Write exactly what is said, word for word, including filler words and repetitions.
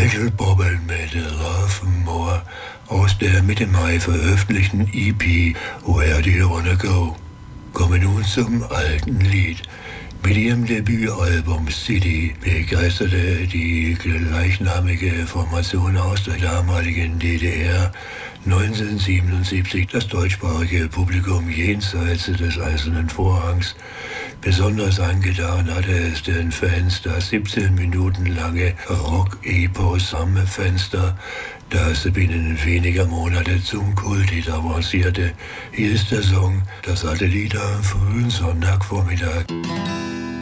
Michael Bobbin mit Love More aus der Mitte Mai veröffentlichten E P Where Do You Wanna Go? Kommen wir nun zum alten Lied. Mit ihrem Debütalbum City begeisterte die gleichnamige Formation aus der damaligen D D R neunzehnhundertsiebenundsiebzig das deutschsprachige Publikum jenseits des Eisernen Vorhangs. Besonders angetan hatte es den Fans das siebzehn Minuten lange Rock-Epos am Fenster, das binnen weniger Monate zum Kulthit avancierte. Hier ist der Song, das alte Lied am frühen Sonntagvormittag.